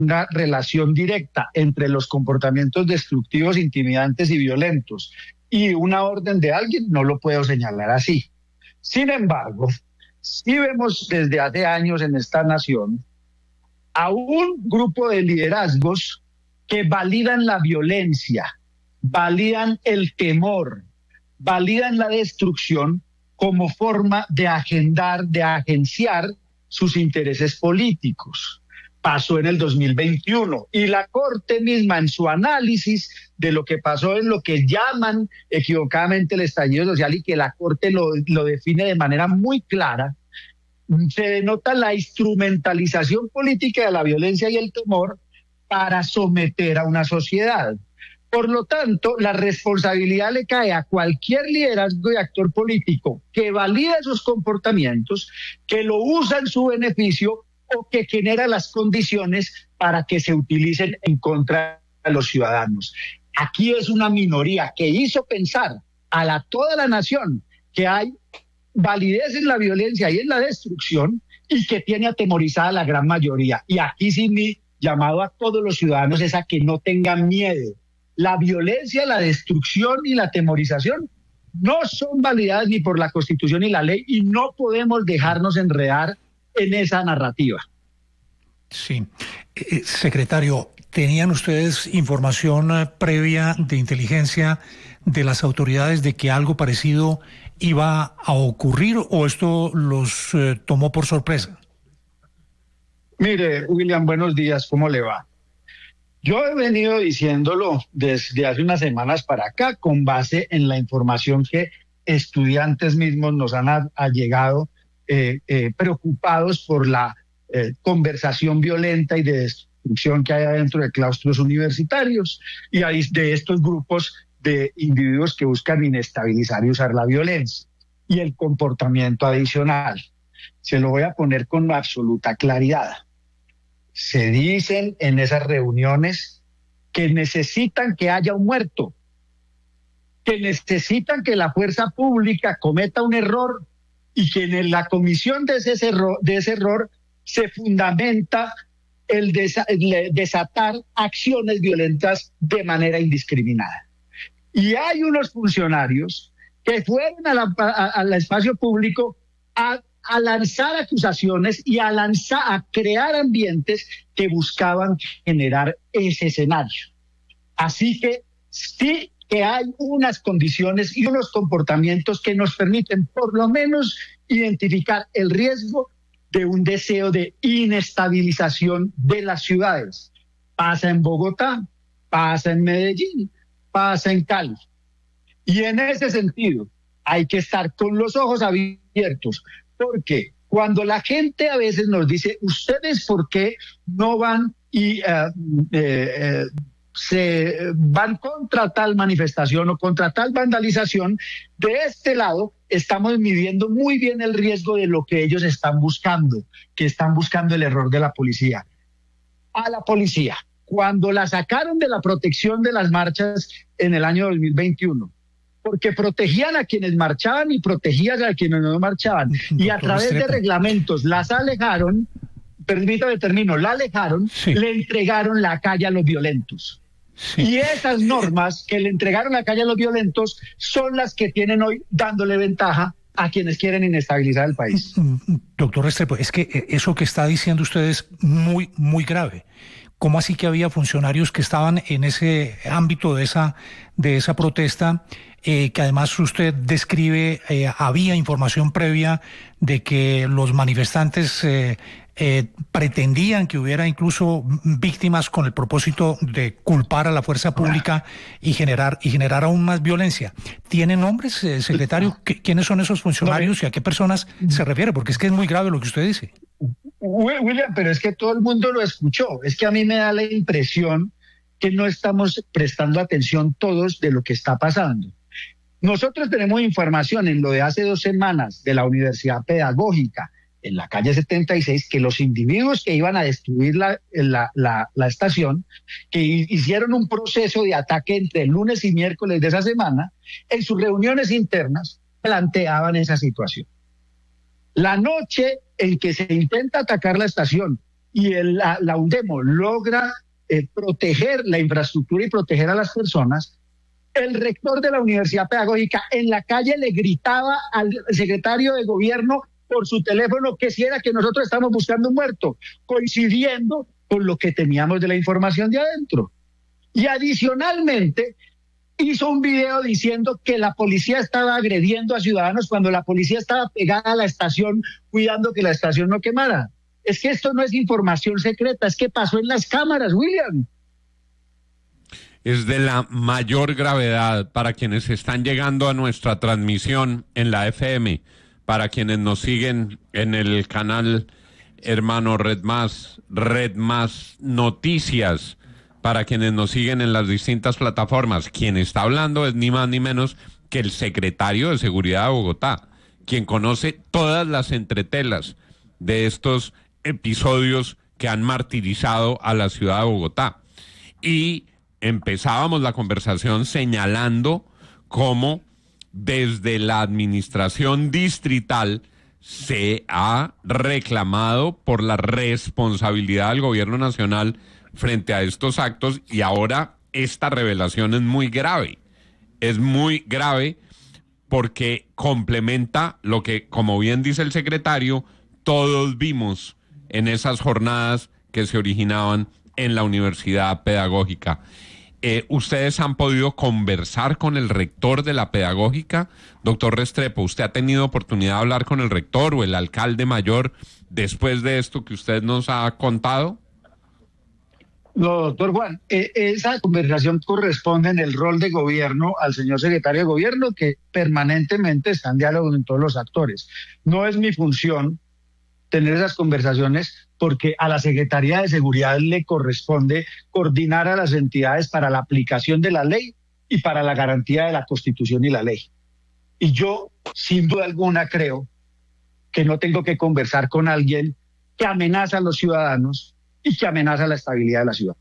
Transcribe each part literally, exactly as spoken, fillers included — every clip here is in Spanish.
una relación directa entre los comportamientos destructivos, intimidantes y violentos y una orden de alguien, no lo puedo señalar así. Sin embargo, sí vemos desde hace años en esta nación a un grupo de liderazgos que validan la violencia, validan el temor, validan la destrucción como forma de agendar, de agenciar sus intereses políticos. Pasó en el dos mil veintiuno y la Corte misma en su análisis de lo que pasó en lo que llaman equivocadamente el estallido social y que la Corte lo, lo define de manera muy clara, se denota la instrumentalización política de la violencia y el temor para someter a una sociedad. Por lo tanto, la responsabilidad le cae a cualquier liderazgo y actor político que valida esos comportamientos, que lo usa en su beneficio o que genera las condiciones para que se utilicen en contra de los ciudadanos. Aquí es una minoría que hizo pensar a la, toda la nación que hay validez en la violencia y en la destrucción y que tiene atemorizada a la gran mayoría. Y aquí sí mi llamado a todos los ciudadanos es a que no tengan miedo. La violencia, la destrucción y la atemorización no son validadas ni por la Constitución ni la ley y no podemos dejarnos enredar en esa narrativa. Sí. Eh, secretario, ¿tenían ustedes información eh, previa de inteligencia de las autoridades de que algo parecido iba a ocurrir o esto los eh, tomó por sorpresa? Mire, William, buenos días, ¿cómo le va? Yo he venido diciéndolo desde hace unas semanas para acá con base en la información que estudiantes mismos nos han allegado eh, eh, preocupados por la eh, conversación violenta y de destrucción que hay adentro de claustros universitarios y hay de estos grupos de individuos que buscan inestabilizar y usar la violencia y el comportamiento adicional. Se lo voy a poner con absoluta claridad. Se dicen en esas reuniones que necesitan que haya un muerto, que necesitan que la fuerza pública cometa un error y que en la comisión de ese error, de ese error se fundamenta el, desa, el desatar acciones violentas de manera indiscriminada. Y hay unos funcionarios que fueron a la, a, al espacio público a a lanzar acusaciones y a lanzar, a crear ambientes que buscaban generar ese escenario. Así que sí que hay unas condiciones y unos comportamientos que nos permiten por lo menos identificar el riesgo de un deseo de inestabilización de las ciudades. Pasa en Bogotá, pasa en Medellín, pasa en Cali. Y en ese sentido hay que estar con los ojos abiertos. Porque cuando la gente a veces nos dice, ¿ustedes por qué no van y uh, eh, eh, se van contra tal manifestación o contra tal vandalización? De este lado estamos midiendo muy bien el riesgo de lo que ellos están buscando, que están buscando el error de la policía. A la policía, cuando la sacaron de la protección de las marchas en el año dos mil veintiuno, porque protegían a quienes marchaban y protegían a quienes no marchaban. Y a través de reglamentos las alejaron, permítame termino, la alejaron, sí. Le entregaron la calle a los violentos. Sí. Y esas normas que le entregaron la calle a los violentos son las que tienen hoy dándole ventaja a quienes quieren inestabilizar el país. Doctor Restrepo, es que eso que está diciendo usted es muy, muy grave. ¿Cómo así que había funcionarios que estaban en ese ámbito de esa, de esa protesta? Eh, que además usted describe, eh, había información previa de que los manifestantes eh, eh, pretendían que hubiera incluso víctimas con el propósito de culpar a la fuerza pública y generar y generar aún más violencia. ¿Tiene nombres, eh, secretario? ¿Quiénes son esos funcionarios y a qué personas se refiere? Porque es que es muy grave lo que usted dice. William, pero es que todo el mundo lo escuchó. Es que a mí me da la impresión que no estamos prestando atención todos de lo que está pasando. Nosotros tenemos información en lo de hace dos semanas de la Universidad Pedagógica, en la calle setenta y seis, que los individuos que iban a destruir la, la, la, la estación, que hicieron un proceso de ataque entre el lunes y miércoles de esa semana, en sus reuniones internas planteaban esa situación. La noche en que se intenta atacar la estación y el, la, la UNDEMO logra eh, proteger la infraestructura y proteger a las personas, el rector de la Universidad Pedagógica en la calle le gritaba al secretario de gobierno por su teléfono que si era que nosotros estamos buscando un muerto, coincidiendo con lo que teníamos de la información de adentro. Y adicionalmente hizo un video diciendo que la policía estaba agrediendo a ciudadanos cuando la policía estaba pegada a la estación cuidando que la estación no quemara. Es que esto no es información secreta, es que pasó en las cámaras, William. Es de la mayor gravedad para quienes están llegando a nuestra transmisión en la F M, para quienes nos siguen en el canal hermano Red Más, Red Más Noticias, para quienes nos siguen en las distintas plataformas. Quien está hablando es ni más ni menos que el secretario de Seguridad de Bogotá, quien conoce todas las entretelas de estos episodios que han martirizado a la ciudad de Bogotá. Y empezábamos la conversación señalando cómo desde la administración distrital se ha reclamado por la responsabilidad del gobierno nacional frente a estos actos, y ahora esta revelación es muy grave. Es muy grave porque complementa lo que, como bien dice el secretario, todos vimos en esas jornadas que se originaban en la Universidad Pedagógica. Eh, ¿Ustedes han podido conversar con el rector de la Pedagógica? Doctor Restrepo, ¿usted ha tenido oportunidad de hablar con el rector o el alcalde mayor después de esto que usted nos ha contado? No, doctor Juan, eh, esa conversación corresponde en el rol de gobierno al señor secretario de gobierno, que permanentemente está en diálogo con todos los actores. No es mi función tener esas conversaciones porque a la Secretaría de Seguridad le corresponde coordinar a las entidades para la aplicación de la ley y para la garantía de la Constitución y la ley. Y yo, sin duda alguna, creo que no tengo que conversar con alguien que amenaza a los ciudadanos y que amenaza la estabilidad de la ciudad.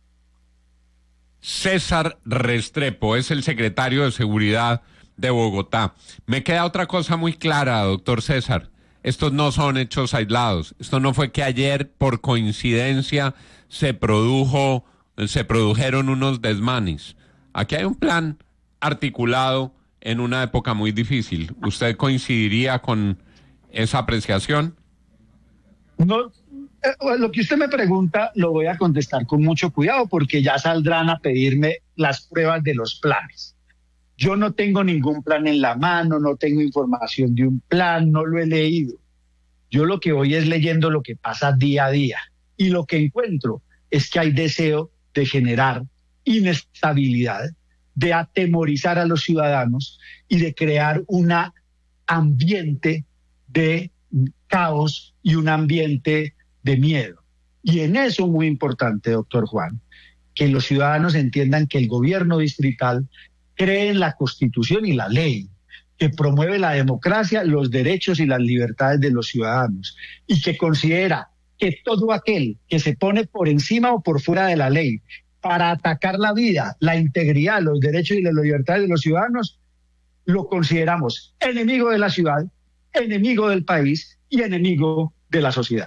César Restrepo es el secretario de Seguridad de Bogotá. Me queda otra cosa muy clara, doctor César. Estos no son hechos aislados. Esto no fue que ayer, por coincidencia, se produjo, se produjeron unos desmanes. Aquí hay un plan articulado en una época muy difícil. ¿Usted coincidiría con esa apreciación? No, eh, lo que usted me pregunta lo voy a contestar con mucho cuidado porque ya saldrán a pedirme las pruebas de los planes. Yo no tengo ningún plan en la mano, no tengo información de un plan, no lo he leído. Yo lo que voy es leyendo lo que pasa día a día y lo que encuentro es que hay deseo de generar inestabilidad, de atemorizar a los ciudadanos y de crear un ambiente de caos y un ambiente de miedo. Y en eso muy importante, doctor Juan, que los ciudadanos entiendan que el gobierno distrital cree en la Constitución y la ley, que promueve la democracia, los derechos y las libertades de los ciudadanos, y que considera que todo aquel que se pone por encima o por fuera de la ley para atacar la vida, la integridad, los derechos y las libertades de los ciudadanos, lo consideramos enemigo de la ciudad, enemigo del país y enemigo de la sociedad.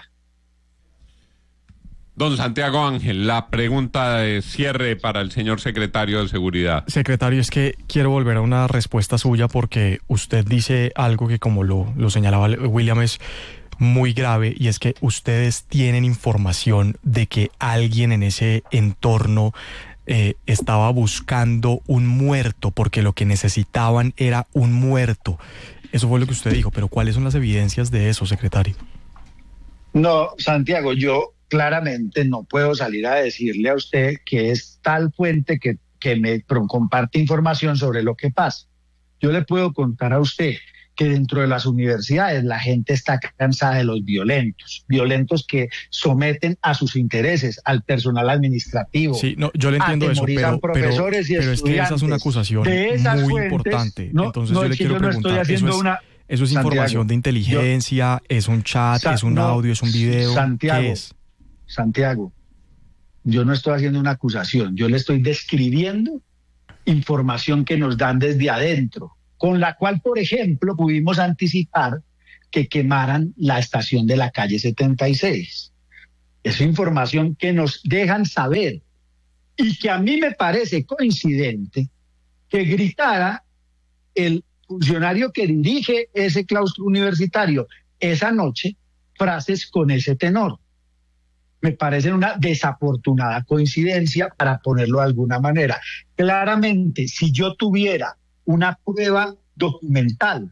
Don Santiago Ángel, la pregunta de cierre para el señor secretario de Seguridad. Secretario, es que quiero volver a una respuesta suya porque usted dice algo que, como lo, lo señalaba William, es muy grave, y es que ustedes tienen información de que alguien en ese entorno eh, estaba buscando un muerto porque lo que necesitaban era un muerto. Eso fue lo que usted dijo, pero ¿cuáles son las evidencias de eso, secretario? No, Santiago, yo claramente no puedo salir a decirle a usted que es tal fuente que, que me comparte información sobre lo que pasa. Yo le puedo contar a usted que dentro de las universidades la gente está cansada de los violentos, violentos que someten a sus intereses al personal administrativo. Sí, no, yo le entiendo eso, pero, profesores pero, y pero es que esa es una acusación muy fuentes, importante. No, Entonces no, yo le quiero yo no preguntar, eso es, una, eso es Santiago, información de inteligencia, yo, es un chat, Sa es un no, audio, es un video, Santiago, ¿qué es? Santiago, yo no estoy haciendo una acusación, yo le estoy describiendo información que nos dan desde adentro, con la cual, por ejemplo, pudimos anticipar que quemaran la estación de la calle setenta y seis. Es información que nos dejan saber y que a mí me parece coincidente que gritara el funcionario que dirige ese claustro universitario esa noche frases con ese tenor. Me parece una desafortunada coincidencia, para ponerlo de alguna manera. Claramente, si yo tuviera una prueba documental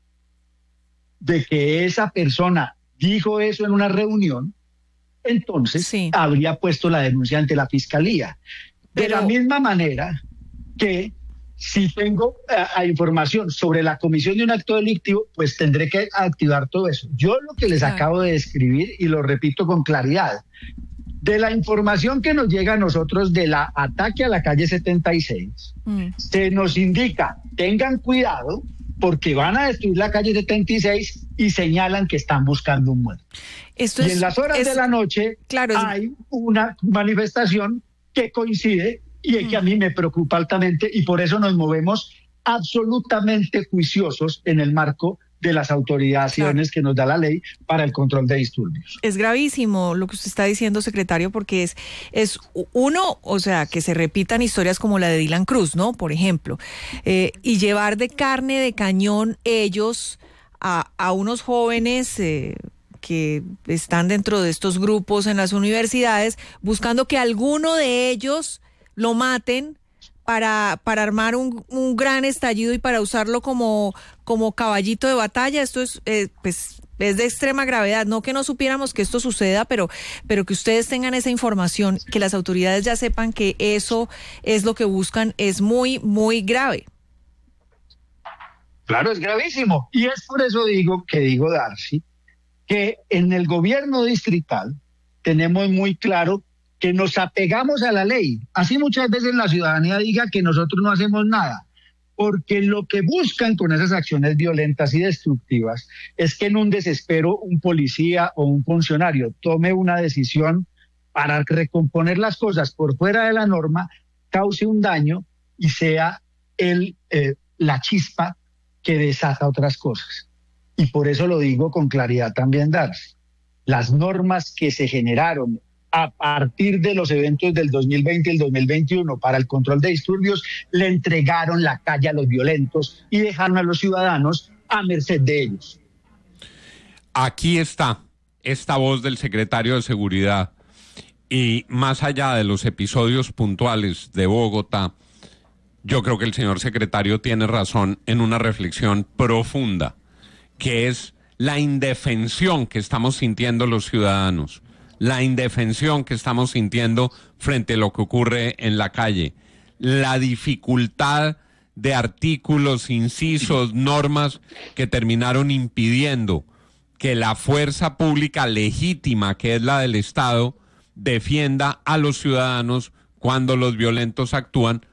de que esa persona dijo eso en una reunión, entonces sí, habría puesto la denuncia ante la fiscalía. Pero... de la misma manera que si tengo uh, información sobre la comisión de un acto delictivo, pues tendré que activar todo eso. Yo lo que les claro. acabo de describir, y lo repito con claridad, de la información que nos llega a nosotros del ataque a la calle setenta y seis, mm. se nos indica, tengan cuidado, porque van a destruir la calle setenta y seis y señalan que están buscando un muerto. Esto y es, en las horas es, de la noche claro, hay una manifestación que coincide y mm. que a mí me preocupa altamente, y por eso nos movemos absolutamente juiciosos en el marco de las autorizaciones claro. que nos da la ley para el control de disturbios. Es gravísimo lo que usted está diciendo, secretario, porque es, es uno, o sea, que se repitan historias como la de Dylan Cruz, ¿no? Por ejemplo, eh, y llevar de carne de cañón ellos a, a unos jóvenes eh, que están dentro de estos grupos en las universidades, buscando que alguno de ellos lo maten para, para armar un, un gran estallido y para usarlo como, como caballito de batalla. Esto es, eh, pues, es de extrema gravedad. No que no supiéramos que esto suceda, pero, pero que ustedes tengan esa información, que las autoridades ya sepan que eso es lo que buscan, es muy, muy grave. Claro, es gravísimo. Y es por eso digo que digo, Darcy, que en el gobierno distrital tenemos muy claro que nos apegamos a la ley. Así muchas veces la ciudadanía diga que nosotros no hacemos nada, porque lo que buscan con esas acciones violentas y destructivas es que en un desespero un policía o un funcionario tome una decisión para recomponer las cosas por fuera de la norma, cause un daño y sea el, eh, la chispa que desata otras cosas. Y por eso lo digo con claridad también, Darcy. Las normas que se generaron a partir de los eventos del dos mil veinte y el dos mil veintiuno para el control de disturbios le entregaron la calle a los violentos y dejaron a los ciudadanos a merced de ellos. Aquí está esta voz del secretario de Seguridad, y más allá de los episodios puntuales de Bogotá, yo creo que el señor secretario tiene razón en una reflexión profunda, que es la indefensión que estamos sintiendo los ciudadanos, la indefensión que estamos sintiendo frente a lo que ocurre en la calle, la dificultad de artículos, incisos, normas que terminaron impidiendo que la fuerza pública legítima, que es la del Estado, defienda a los ciudadanos cuando los violentos actúan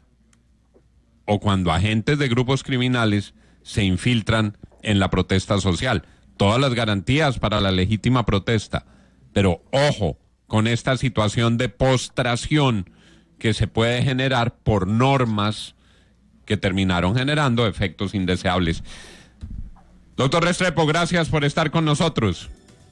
o cuando agentes de grupos criminales se infiltran en la protesta social. Todas las garantías para la legítima protesta, pero ojo con esta situación de postración que se puede generar por normas que terminaron generando efectos indeseables. Doctor Restrepo, gracias por estar con nosotros.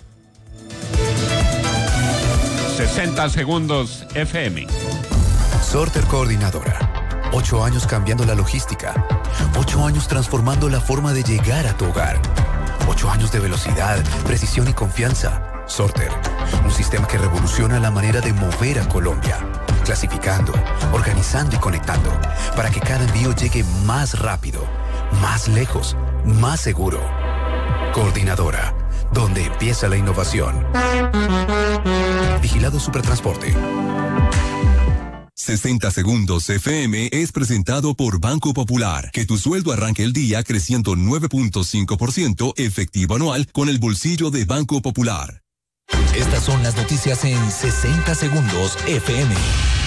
sesenta segundos F M. Sorter Coordinadora. Ocho años cambiando la logística. Ocho años transformando la forma de llegar a tu hogar. Ocho años de velocidad, precisión y confianza. Sorter, un sistema que revoluciona la manera de mover a Colombia. Clasificando, organizando y conectando, para que cada envío llegue más rápido, más lejos, más seguro. Coordinadora, donde empieza la innovación. Vigilado Supertransporte. sesenta segundos F M es presentado por Banco Popular. Que tu sueldo arranque el día creciendo nueve punto cinco por ciento efectivo anual con el bolsillo de Banco Popular. Estas son las noticias en sesenta segundos F M.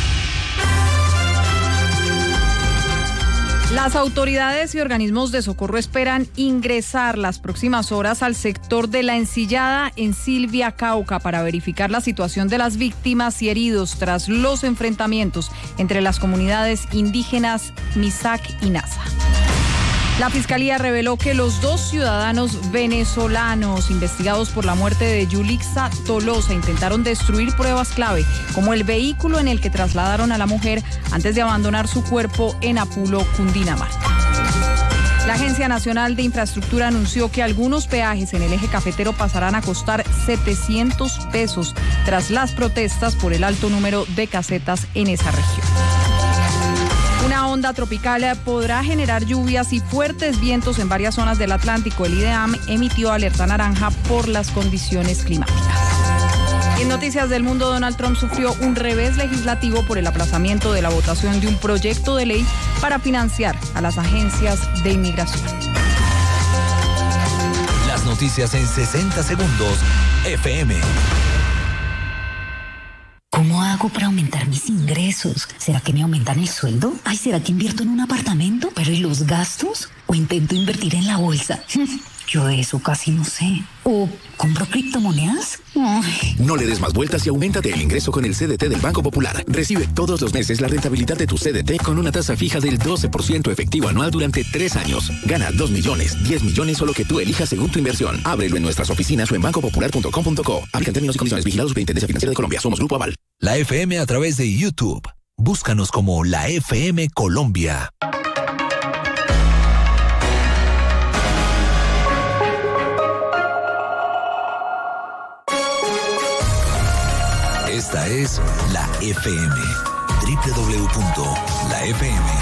Las autoridades y organismos de socorro esperan ingresar las próximas horas al sector de La Ensillada en Silvia, Cauca, para verificar la situación de las víctimas y heridos tras los enfrentamientos entre las comunidades indígenas Misak y Nasa. La Fiscalía reveló que los dos ciudadanos venezolanos investigados por la muerte de Yulixa Tolosa intentaron destruir pruebas clave, como el vehículo en el que trasladaron a la mujer antes de abandonar su cuerpo en Apulo, Cundinamarca. La Agencia Nacional de Infraestructura anunció que algunos peajes en el eje cafetero pasarán a costar setecientos pesos tras las protestas por el alto número de casetas en esa región. Una onda tropical podrá generar lluvias y fuertes vientos en varias zonas del Atlántico. El IDEAM emitió alerta naranja por las condiciones climáticas. En noticias del mundo, Donald Trump sufrió un revés legislativo por el aplazamiento de la votación de un proyecto de ley para financiar a las agencias de inmigración. Las noticias en sesenta segundos, F M. ¿Cómo hago para aumentar mis ingresos? ¿Será que me aumentan el sueldo? Ay, ¿será que invierto en un apartamento? ¿Pero y los gastos? ¿O intento invertir en la bolsa? Yo de eso casi no sé. ¿O compro criptomonedas? Ay. No le des más vueltas y auméntate el ingreso con el C D T del Banco Popular. Recibe todos los meses la rentabilidad de tu C D T con una tasa fija del doce por ciento efectivo anual durante tres años. Gana dos millones, diez millones o lo que tú elijas según tu inversión. Ábrelo en nuestras oficinas o en banco popular punto com punto co. Aplican términos y condiciones. Vigilados por Superintendencia Financiera de Colombia. Somos Grupo Aval. La F M a través de YouTube. Búscanos como la F M Colombia. Esta es la F M. doble u doble u doble u punto la f m